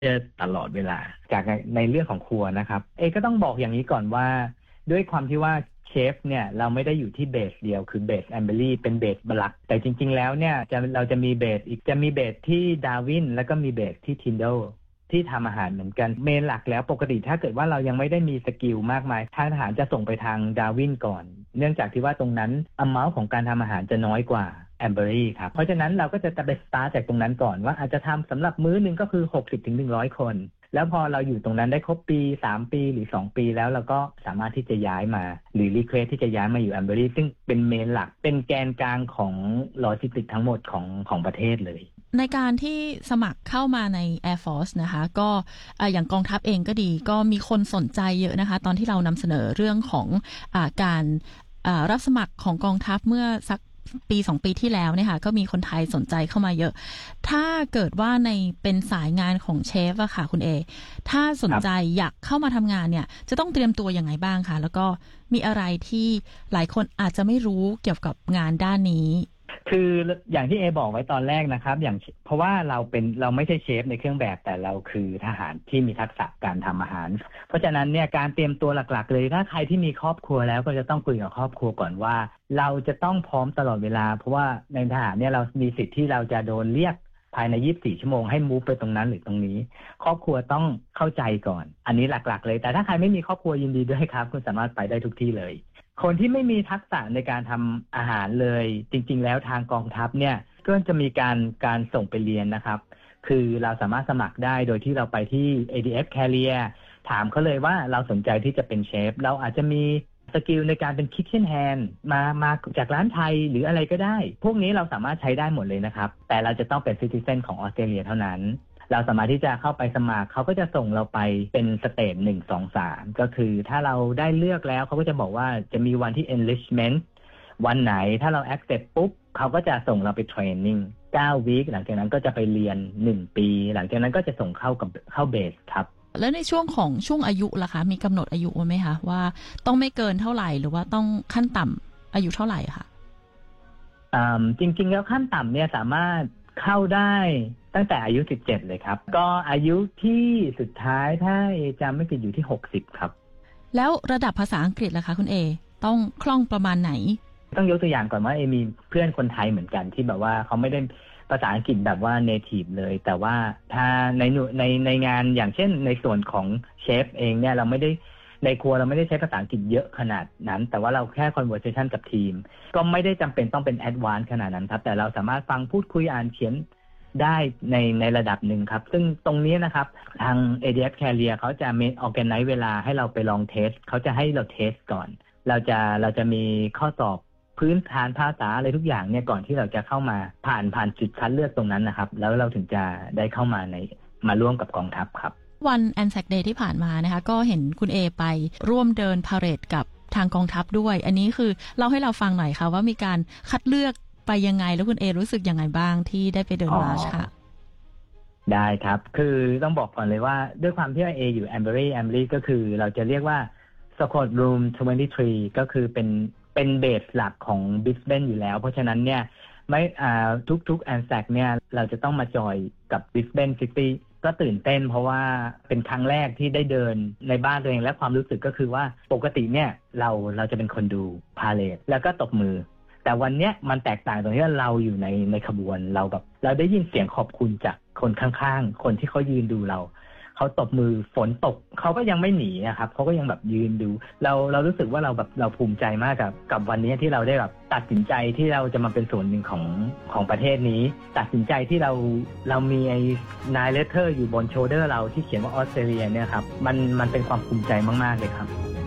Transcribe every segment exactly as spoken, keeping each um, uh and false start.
ตลอดเวลาจากในเรื่องของครัวนะครับเอก็ต้องบอกอย่างนี้ก่อนว่าด้วยความที่ว่าเชฟเนี่ยเราไม่ได้อยู่ที่เบสเดียวคือเบสแอมเบอรี่เป็นเบสหลักแต่จริงๆแล้วเนี่ยจะเราจะมีเบสอีกจะมีเบสที่ดาร์วินแล้วก็มีเบสที่ทินเดลที่ทำอาหารเหมือนกันเมนหลักแล้วปกติถ้าเกิดว่าเรายังไม่ได้มีสกิลมากมายทางทหารจะส่งไปทางดาร์วินก่อนเนื่องจากที่ว่าตรงนั้นอเมาส์ของการทำอาหารจะน้อยกว่าแอมเบอรี่ครับเพราะฉะนั้นเราก็จะไปสตาร์ทจากตรงนั้นก่อนว่าอาจจะทำสำหรับมื้อนึงก็คือ หกสิบถึงหนึ่งร้อย คนแล้วพอเราอยู่ตรงนั้นได้ครบปีสามปีหรือสองปีแล้วเราก็สามารถที่จะย้ายมาหรือรีเควสที่จะย้ายมาอยู่แอมเบอรี่ซึ่งเป็นเมนหลักเป็นแกนกลางของโลจิสติกทั้งหมดของของประเทศเลยในการที่สมัครเข้ามาใน Air Force นะคะก็อย่างกองทัพเองก็ดีก็มีคนสนใจเยอะนะคะตอนที่เรานำเสนอเรื่องของอาการรับสมัครของกองทัพเมื่อสักปีสองปีที่แล้วเนี่ยค่ะก็มีคนไทยสนใจเข้ามาเยอะถ้าเกิดว่าในเป็นสายงานของเชฟอะค่ะคุณเอถ้าสนใจอยากเข้ามาทำงานเนี่ยจะต้องเตรียมตัวยังไงบ้างคะแล้วก็มีอะไรที่หลายคนอาจจะไม่รู้เกี่ยวกับงานด้านนี้คืออย่างที่เอบอกไว้ตอนแรกนะครับอย่างเพราะว่าเราเป็นเราไม่ใช่เชฟในเครื่องแบบแต่เราคือทหารที่มีทักษะการทำอาหารเพราะฉะนั้นเนี่ยการเตรียมตัวหลักๆเลยถ้าใครที่มีครอบครัวแล้วก็จะต้องคุยกับครอบครัวก่อนว่าเราจะต้องพร้อมตลอดเวลาเพราะว่าในทหารเนี่ยเรามีสิทธิ์ที่เราจะโดนเรียกภายในยี่สิบสี่ชั่วโมงให้มูฟไปตรงนั้นหรือตรงนี้ครอบครัวต้องเข้าใจก่อนอันนี้หลักๆเลยแต่ถ้าใครไม่มีครอบครัวยินดีด้วยครับคุณสามารถไปได้ทุกที่เลยคนที่ไม่มีทักษะในการทำอาหารเลยจริงๆแล้วทางกองทัพเนี่ยก็จะมีการการส่งไปเรียนนะครับคือเราสามารถสมัครได้โดยที่เราไปที่ เอ ดี เอฟ Career ถามเขาเลยว่าเราสนใจที่จะเป็นเชฟเราอาจจะมีสกิลในการเป็น Kitchen Hand มามาจากร้านไทยหรืออะไรก็ได้พวกนี้เราสามารถใช้ได้หมดเลยนะครับแต่เราจะต้องเป็น Citizen ของออสเตรเลียเท่านั้นเราสามารถที่จะเข้าไปสมัครเขาก็จะส่งเราไปเป็นสเตจหนึ่ง สอง สามก็คือถ้าเราได้เลือกแล้วเขาก็จะบอกว่าจะมีวันที่ enlistment วันไหนถ้าเรา accept ปุ๊บเขาก็จะส่งเราไปเทรนนิ่งเก้าวีคหลังจากนั้นก็จะไปเรียนหนึ่งปีหลังจากนั้นก็จะส่งเข้ากับเข้าเบสครับแล้วในช่วงของช่วงอายุล่ะคะมีกำหนดอายุไหมคะว่าต้องไม่เกินเท่าไหร่หรือว่าต้องขั้นต่ำอายุเท่าไหร่คะอ่าจริงๆแล้วขั้นต่ำเนี่ยสามารถเข้าได้ตั้งแต่อายุสิบเจ็ดเลยครับก็อายุที่สุดท้ายถ้าจำไม่ผิดอยู่ที่หกสิบครับแล้วระดับภาษาอังกฤษล่ะคะคุณเอต้องคล่องประมาณไหนต้องยกตัวอย่างก่อนว่าเอมีเพื่อนคนไทยเหมือนกันที่แบบว่าเขาไม่ได้ภาษาอังกฤษแบบว่า native เลยแต่ว่าถ้าในในในงานอย่างเช่นในส่วนของเชฟเองเนี่ยเราไม่ได้ในครัวเราไม่ได้ใช้ภาษาอังกฤษเยอะขนาดนั้นแต่ว่าเราแค่ conversation กับทีมก็ไม่ได้จำเป็นต้องเป็น advanced ขนาดนั้นครับแต่เราสามารถฟังพูดคุยอ่านเขียนได้ในในระดับหนึ่งครับซึ่งตรงนี้นะครับทาง เอ ดี เอฟ Career เขาจะมี organize เวลาให้เราไปลองเทสเขาจะให้เราเทสก่อนเราจะเราจะมีข้อสอบพื้นฐานภาษาอะไรทุกอย่างเนี่ยก่อนที่เราจะเข้ามาผ่านผ่านจุดคัดเลือกตรงนั้นนะครับแล้วเราถึงจะได้เข้ามาในมาร่วมกับกองทัพครับวัน Anzac Day ที่ผ่านมานะคะก็เห็นคุณเอไปร่วมเดินพาเหรดกับทางกองทัพด้วยอันนี้คือเล่าให้เราฟังหน่อยค่ะว่ามีการคัดเลือกไปยังไงแล้วคุณเอรู้สึกยังไงบ้างที่ได้ไปเดินมาร์ชค่ะได้ครับคือต้องบอกก่อนเลยว่าด้วยความที่เออยู่แอมเบอรี่แอมเบอรี่ก็คือเราจะเรียกว่า Squad Room ยี่สิบสามก็คือเป็นเป็นเบสหลักของบิสเบนอยู่แล้วเพราะฉะนั้นเนี่ยไม่อ่าทุกๆ Anzac เนี่ยเราจะต้องมาจอยกับบิสเบนซิตี้ก็ตื่นเต้นเพราะว่าเป็นครั้งแรกที่ได้เดินในบ้านตัวเองและความรู้สึกก็คือว่าปกติเนี่ยเราเราจะเป็นคนดูพาเหรดแล้วก็ตบมือแต่วันเนี้ยมันแตกต่างตรงที่ว่าเราอยู่ในในขบวนเราแบบเราได้ยินเสียงขอบคุณจากคนข้างๆคนที่เขายืนดูเราเขาตบมือฝนตกเขาก็ยังไม่หนีนะครับเขาก็ยังแบบยืนดูเราเรารู้สึกว่าเราแบบเราภูมิใจมากกับกับวันนี้ที่เราได้แบบตัดสินใจที่เราจะมาเป็นส่วนหนึ่งของของประเทศนี้ตัดสินใจที่เราเรามีไอ้นายเลเทอร์อยู่บนโชเดอร์เราที่เขียนว่าออสเตรเลียเนี่ยครับมันมันเป็นความภูมิใจมากๆเลยครับ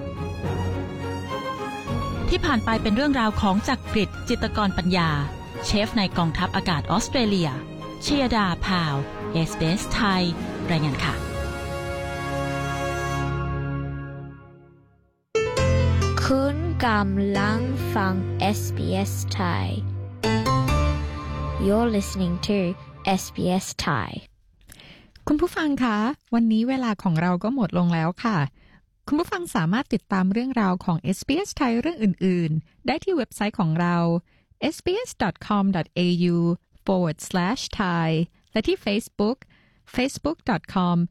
ที่ผ่านไปเป็นเรื่องราวของจักริดจิตรกรปัญญาเชฟในกองทัพอากาศออสเตรเลียชยดาพาว เอส บี เอส ไทยรายงานค่ะคุณกำลังฟัง เอส บี เอส ไทย You're listening to เอส บี เอส ไทยคุณผู้ฟังคะวันนี้เวลาของเราก็หมดลงแล้วค่ะคุณผู้ฟังสามารถติดตามเรื่องราวของ เอส บี เอส ไทยเรื่องอื่นๆได้ที่เว็บไซต์ของเรา เอส บี เอส ดอท คอม ดอท เอ ยู forward slash thai และที่ Facebook facebook ดอท คอม